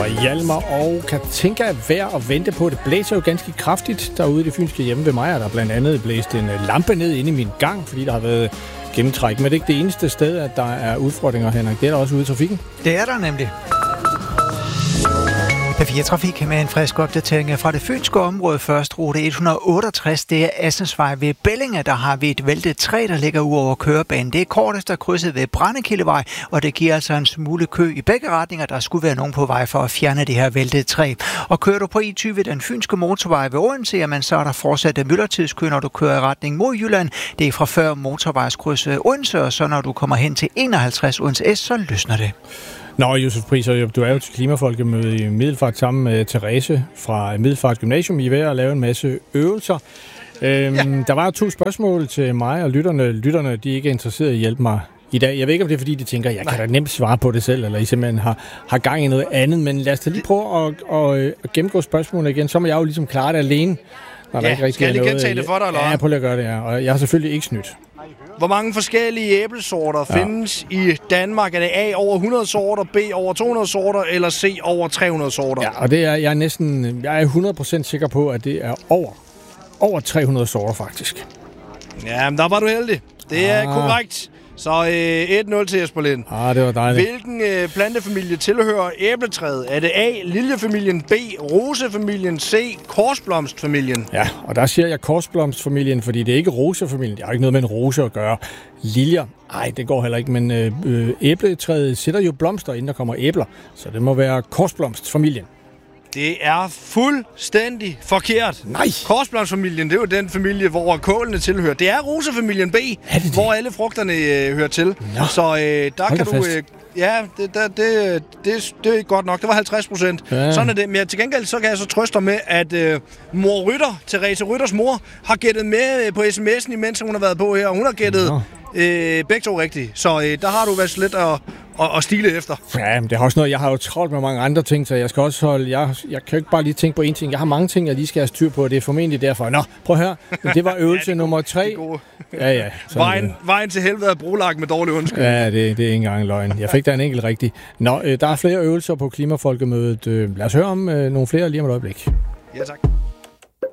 fra Hjalmar, og Katinka er værd at vente på. Det blæser jo ganske kraftigt derude i det fynske hjemme ved mig, og der er blandt andet blæst en lampe ned inde i min gang, fordi der har været gennemtræk. Men det er ikke det eneste sted, at der er udfordringer, Henrik. Det er der også ude i trafikken. Det er der nemlig. P4 Trafik med en frisk opdatering fra det fynske område. Først rute 168, det er Assensvej ved Bellinge. Der har vi et væltet træ, der ligger ud over kørebanen. Det er kort efter krydset ved Brændekildevej, og det giver altså en smule kø i begge retninger. Der skulle være nogen på vej for at fjerne det her væltede træ. Og kører du på I20, den fynske motorvej ved Odense, jamen, så er der fortsat myldretidskø, når du kører i retning mod Jylland. Det er fra før motorvejskrydset Odense, og så når du kommer hen til 51 Odense S, så løsner det. Nå, Josef Priser, du er jo til klimafolkemøde i Middelfart sammen med Therese fra Middelfart Gymnasium. I er ved at lave en masse øvelser. Der var jo 2 spørgsmål til mig og lytterne. Lytterne, de er ikke interesseret i at hjælpe mig i dag. Jeg ved ikke, om det er, fordi de tænker, jeg kan da nemt svare på det selv, eller I simpelthen har gang i noget andet. Men lad os da lige prøve at gennemgå spørgsmålene igen. Så må jeg jo ligesom klare det alene. Ja, skal jeg lige gentage det for dig, eller? Ja, prøv lige at gøre det, ja. Og jeg har selvfølgelig ikke snydt. Hvor mange forskellige æblesorter findes i Danmark? Er det A over 100 sorter, B over 200 sorter, eller C over 300 sorter? Ja, og det er jeg er 100% sikker på, at det er over 300 sorter, faktisk. Ja, men der var du heldig. Det er korrekt. Så 1-0 til Jesper Lind. Det var dejligt. Hvilken plantefamilie tilhører æbletræet? Er det A, liljefamilien, B, rosefamilien, C, korsblomstfamilien? Ja, og der siger jeg korsblomstfamilien, fordi det er ikke rosefamilien. Det har ikke noget med en rose at gøre. Liljer, det går heller ikke, men æbletræet sætter jo blomster, inden der kommer æbler. Så det må være korsblomstfamilien. Det er fuldstændig forkert. Nej! Korsblomstfamilien, det er jo den familie, hvor kålene tilhører. Det er rosefamilien B, hvor alle frugterne hører til. Nå. Så der kan du... Ja, det er godt nok. Det var 50%. Ja. Sådan er det. Men til gengæld så kan jeg så trøste dig med, at mor Rytter, Therese Rytters mor, har gættet med på sms'en, imens hun har været på her. Og hun har gættet begge 2 rigtigt. Så der har du været lidt at stile efter. Ja, men det har også noget. Jeg har jo travlt med mange andre ting, så jeg skal også holde... Jeg kan jo ikke bare lige tænke på én ting. Jeg har mange ting, jeg lige skal have styr på, og det er formentlig derfor. Nå, prøv at høre. Det var øvelse nummer 3. Ja. Vejen til helvede er brolagt med dårlig undskyld. Ja, det er ikke engang løgn. Jeg fik da en enkelt rigtig. Nå, der er flere øvelser på klimafolkemødet. Lad os høre om nogle flere lige om et øjeblik. Ja, tak.